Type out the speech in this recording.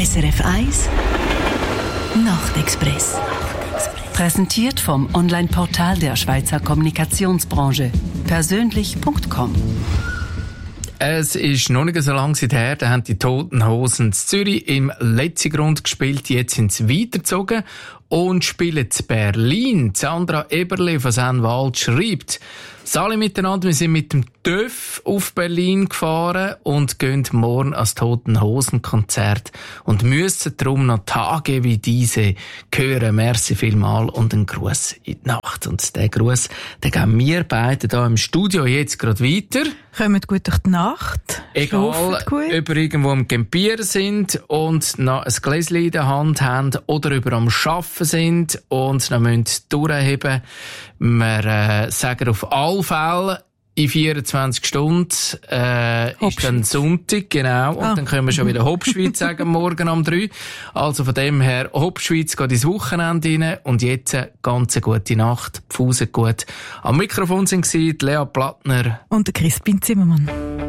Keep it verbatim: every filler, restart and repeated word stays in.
S R F eins Nachtexpress. Präsentiert vom Online-Portal der Schweizer Kommunikationsbranche. Persönlich Punkt com. Es ist noch nicht so lange her, da haben die Toten Hosen in Zürich im Letzigrund gespielt. Jetzt sind sie weitergezogen und spielen in Berlin. Sandra Eberle von Senwald schreibt: Sali miteinander, wir sind mit dem T Ö F auf Berlin gefahren und gehen morgen ans Toten Hosen Konzert und müssen darum noch Tage wie diese hören. Merci vielmal und einen Gruß in die Nacht. Und den Gruß, den geben wir beide hier im Studio jetzt gerade weiter. Kommt gut durch die Nacht. Egal, ob wir irgendwo am Campieren sind und noch ein Gläschen in der Hand haben oder über am Arbeiten sind und noch müssen durchheben. Wir äh, sagen auf alle Fälle, in vierundzwanzig Stunden äh, ist dann Sonntag, genau, und ah. dann können wir schon wieder Hopschweiz sagen, morgen um drei. Also von dem her, Hopschweiz geht ins Wochenende rein und jetzt eine ganz gute Nacht, Pfusen gut. Am Mikrofon sind sie Lea Plattner und der Crispin Zimmermann.